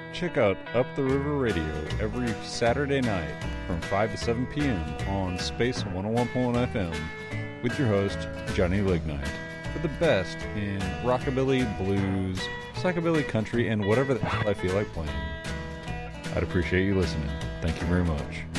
Check out Up the River Radio every Saturday night from 5 to 7 p.m. on Space 101.1 FM with your host, Johnny Lignite, for the best in rockabilly, blues, psychobilly country, and whatever the hell I feel like playing. I'd appreciate you listening. Thank you very much.